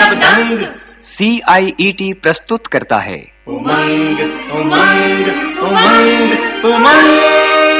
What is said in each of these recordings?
शब्दांग। CIET प्रस्तुत करता है उमंग उमंग उमंग उमंग।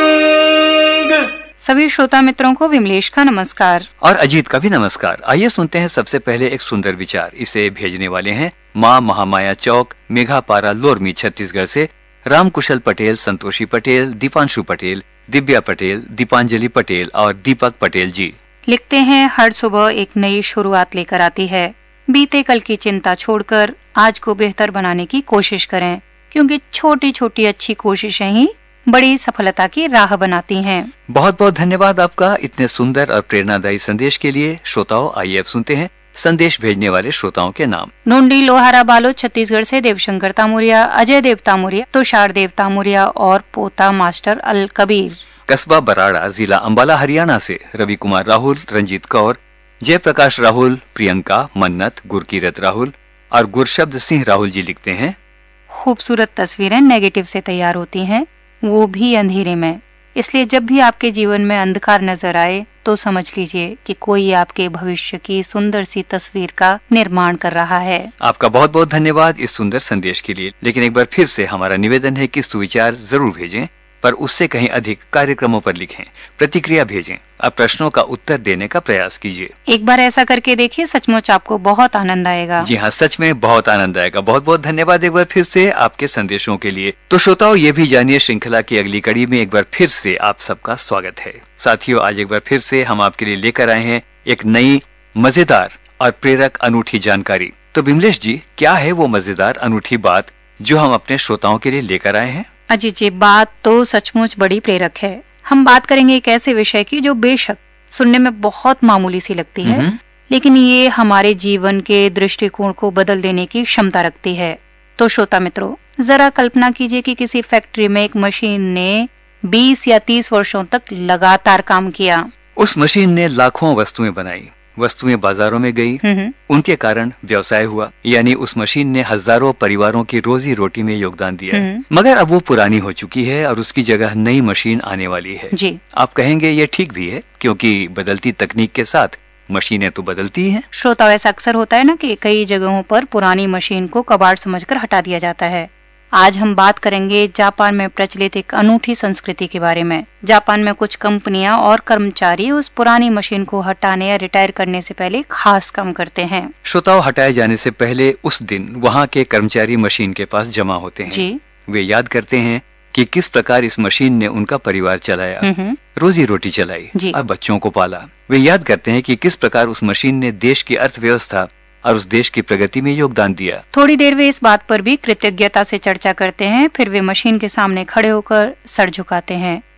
सभी श्रोता मित्रों को विमलेश का नमस्कार और अजीत का भी नमस्कार। आइए सुनते हैं सबसे पहले एक सुंदर विचार। इसे भेजने वाले हैं माँ महामाया चौक, मेघापारा, लोरमी, छत्तीसगढ़ से रामकुशल पटेल, संतोषी पटेल, दीपांशु पटेल, दिव्या पटेल, दीपांजलि पटेल और दीपक पटेल जी। लिखते हैं, हर सुबह एक नई शुरुआत लेकर आती है। बीते कल की चिंता छोड़कर आज को बेहतर बनाने की कोशिश करें, क्योंकि छोटी छोटी अच्छी कोशिशें ही बड़ी सफलता की राह बनाती हैं। बहुत बहुत धन्यवाद आपका इतने सुंदर और प्रेरणादायी संदेश के लिए। श्रोताओं, आइए अब सुनते हैं संदेश भेजने वाले श्रोताओं के नाम। नोंडी लोहारा बालोद छत्तीसगढ़ से देवशंकर तामुरिया, अजय देव तामुरिया, तुषार देव तामुरिया और पोता मास्टर अल कबीर। कस्बा बराड़ा, जिला अंबाला, हरियाणा से रवि कुमार राहुल, रंजीत कौर, जयप्रकाश राहुल, प्रियंका, मन्नत, गुरकीरत राहुल और गुरशब्द सिंह राहुल जी लिखते हैं, खूबसूरत तस्वीरें नेगेटिव से तैयार होती हैं, वो भी अंधेरे में। इसलिए जब भी आपके जीवन में अंधकार नजर आए तो समझ लीजिए कि कोई आपके भविष्य की सुंदर सी तस्वीर का निर्माण कर रहा है। आपका बहुत बहुत धन्यवाद इस सुंदर संदेश के लिए। लेकिन एक बार फिर से हमारा निवेदन है कि सुविचार जरूर भेजें, पर उससे कहीं अधिक कार्यक्रमों पर लिखें, प्रतिक्रिया भेजें, अब प्रश्नों का उत्तर देने का प्रयास कीजिए। एक बार ऐसा करके देखिए, सचमुच आपको बहुत आनंद आएगा। जी हाँ, सच में बहुत आनंद आएगा। बहुत बहुत धन्यवाद एक बार फिर से आपके संदेशों के लिए। तो श्रोताओं, ये भी जानिए, श्रृंखला की अगली कड़ी में एक बार फिर से आप सबका स्वागत है। साथियों, आज एक बार फिर से हम आपके लिए लेकर आए हैं एक नई मजेदार और प्रेरक अनूठी जानकारी। तो विमलेश जी, क्या है वो मजेदार अनूठी बात जो हम अपने श्रोताओं के लिए लेकर आए हैं? अजीत जी, बात तो सचमुच बड़ी प्रेरक है। हम बात करेंगे एक ऐसे विषय की जो बेशक सुनने में बहुत मामूली सी लगती है, लेकिन ये हमारे जीवन के दृष्टिकोण को बदल देने की क्षमता रखती है। तो श्रोता मित्रों, जरा कल्पना कीजिए कि किसी फैक्ट्री में एक मशीन ने 20 या 30 वर्षों तक लगातार काम किया। उस मशीन ने लाखों वस्तुएं बनाई, वस्तुएं बाजारों में गई, उनके कारण व्यवसाय हुआ, यानी उस मशीन ने हजारों परिवारों की रोजी रोटी में योगदान दिया। मगर अब वो पुरानी हो चुकी है और उसकी जगह नई मशीन आने वाली है। जी। आप कहेंगे ये ठीक भी है, क्योंकि बदलती तकनीक के साथ मशीनें तो बदलती हैं। श्रोता, ऐसा अक्सर होता है ना कि कई जगहों पर पुरानी मशीन को कबाड़ समझकर हटा दिया जाता है। आज हम बात करेंगे जापान में प्रचलित एक अनूठी संस्कृति के बारे में। जापान में कुछ कंपनियां और कर्मचारी उस पुरानी मशीन को हटाने या रिटायर करने से पहले खास काम करते हैं। श्रोताओं, हटाए जाने से पहले उस दिन वहाँ के कर्मचारी मशीन के पास जमा होते हैं। जी। वे याद करते हैं कि किस प्रकार इस मशीन ने उनका परिवार चलाया, रोजी रोटी चलाई और बच्चों को पाला। वे याद करते हैं कि किस प्रकार उस मशीन ने देश की अर्थव्यवस्था और उस देश की प्रगति में योगदान दिया। थोड़ी देर वे इस बात पर भी कृतज्ञता से चर्चा करते हैं, फिर वे मशीन के सामने खड़े होकर सर झुकाते हैं